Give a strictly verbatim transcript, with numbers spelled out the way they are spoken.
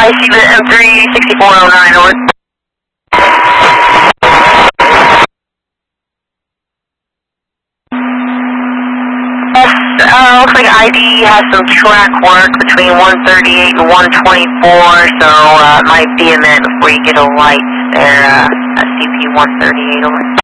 I see the M three sixty-four oh nine, over. Uh, looks like I D has some track work between one thirty-eight and one twenty-four, so uh, it might be a minute before you get a light there, uh, at C P one thirty-eight, over.